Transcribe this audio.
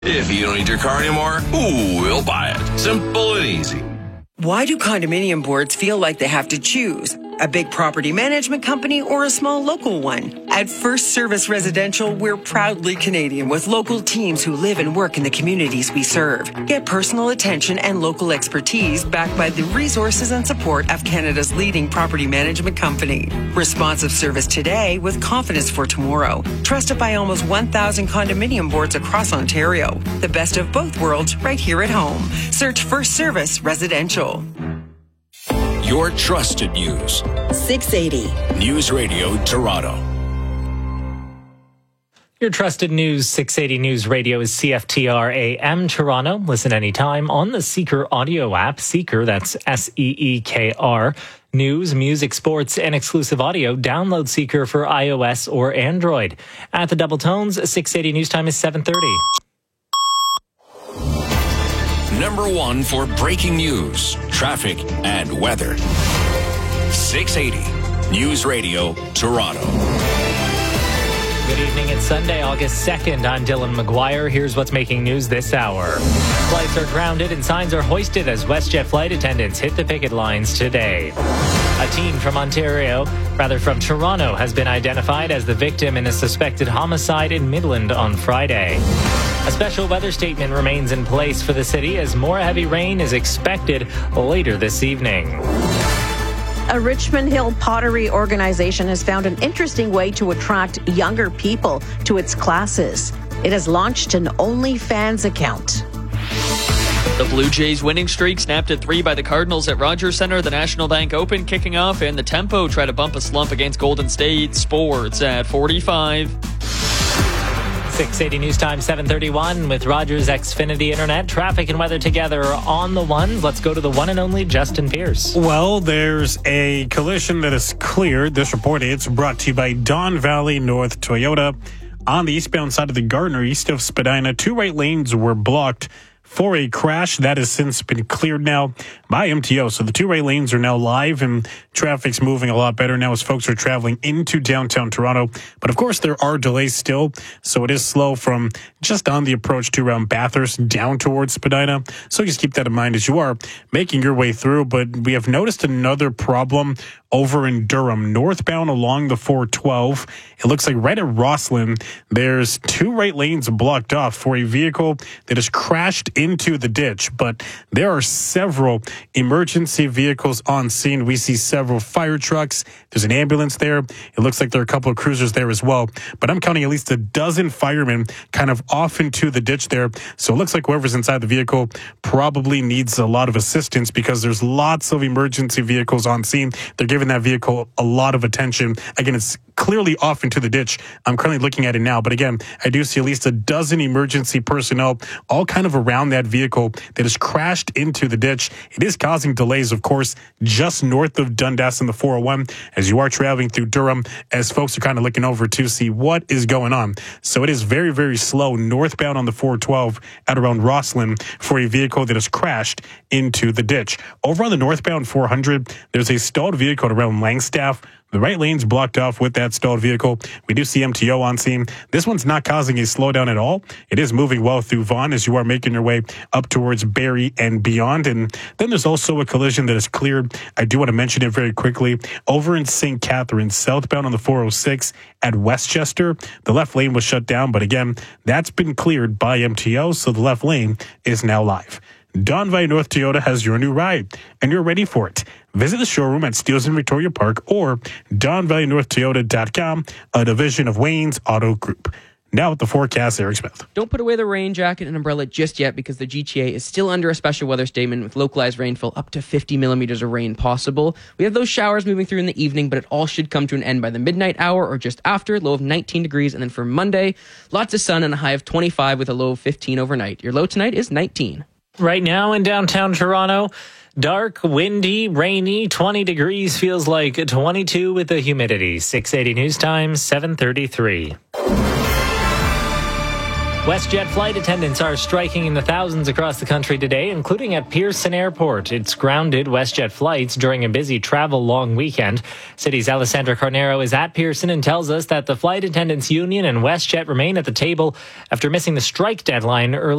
If you don't need your car anymore, we'll buy it. Simple and easy. Why do condominium boards feel like they have to choose? A big property management company or a small local one? At First Service Residential, we're proudly Canadian with local teams who live and work in the communities we serve. Get personal attention and local expertise backed by the resources and support of Canada's leading property management company. Responsive service today with confidence for tomorrow. Trusted by almost 1,000 condominium boards across Ontario. The best of both worlds right here at home. Search First Service Residential. Your trusted news. 680. News Radio Toronto. Your trusted news, 680 News Radio is CFTR AM Toronto. Listen anytime on the Seeker audio app. Seeker, that's Seekr. News, music, sports, and exclusive audio. Download Seeker for iOS or Android. At the Double Tones, 680 News Time is 7:30. Number one for breaking news, traffic, and weather. 680 News Radio Toronto. Good evening. It's Sunday, August 2nd. I'm Dylan McGuire. Here's what's making news this hour. Flights are grounded and signs are hoisted as WestJet flight attendants hit the picket lines today. A teen from Toronto has been identified as the victim in a suspected homicide in Midland on Friday. A special weather statement remains in place for the city as more heavy rain is expected later this evening. A Richmond Hill pottery organization has found an interesting way to attract younger people to its classes. It has launched an OnlyFans account. The Blue Jays winning streak snapped at 3 by the Cardinals at Rogers Centre. The National Bank Open kicking off, and the Tempo try to bump a slump against Golden State. Sports at 45. 680 News Time, 7:31 with Rogers Xfinity Internet. Traffic and weather together on the ones. Let's go to the one and only Justin Pierce. Well, there's a collision that is cleared. This report is brought to you by Don Valley North Toyota. On the eastbound side of the Gardner, east of Spadina, 2 right lanes were blocked for a crash that has since been cleared now by MTO. So the 2 right lanes are now live and traffic's moving a lot better now as folks are traveling into downtown Toronto. But of course, there are delays still. So it is slow from just on the approach to around Bathurst down towards Spadina. So just keep that in mind as you are making your way through. But we have noticed another problem over in Durham, northbound along the 412. It looks like right at Rosslyn, there's 2 right lanes blocked off for a vehicle that has crashed into the ditch. But there are several emergency vehicles on scene. We see several fire trucks. There's an ambulance there. It looks like there are a couple of cruisers there as well. But I'm counting at least a dozen firemen kind of off into the ditch there. So it looks like whoever's inside the vehicle probably needs a lot of assistance because there's lots of emergency vehicles on scene. They're giving that vehicle a lot of attention. Again, it's clearly off into the ditch. I'm currently looking at it now. But again, I do see at least a dozen emergency personnel all kind of around that vehicle that has crashed into the ditch. It is causing delays, of course, just north of Dundas in the 401 as you are traveling through Durham, as folks are kind of looking over to see what is going on. So it is very, very slow northbound on the 412 at around Rosslyn for a vehicle that has crashed into the ditch. Over on the northbound 400, there's a stalled vehicle around Langstaff. The right lane's blocked off with that stalled vehicle. We do see MTO on scene. This one's not causing a slowdown at all. It is moving well through Vaughan as you are making your way up towards Barrie and beyond. And then there's also a collision that is cleared. I do want to mention it very quickly. Over in St. Catharines, southbound on the 406 at Westchester, the left lane was shut down. But again, that's been cleared by MTO, so the left lane is now live. Don Valley North Toyota has your new ride, and you're ready for it. Visit the showroom at Steeles and Victoria Park or DonValleyNorthToyota.com, a division of Wayne's Auto Group. Now with the forecast, Eric Smith. Don't put away the rain jacket and umbrella just yet because the GTA is still under a special weather statement with localized rainfall up to 50 millimeters of rain possible. We have those showers moving through in the evening, but it all should come to an end by the midnight hour or just after, low of 19 degrees. And then for Monday, lots of sun and a high of 25 with a low of 15 overnight. Your low tonight is 19. Right now in downtown Toronto, dark, windy, rainy, 20 degrees, feels like 22 with the humidity. 680 News Time, 7:33. WestJet flight attendants are striking in the thousands across the country today, including at Pearson Airport. It's grounded WestJet flights during a busy travel long weekend. City's Alessandra Carnero is at Pearson and tells us that the Flight Attendants Union and WestJet remain at the table after missing the strike deadline early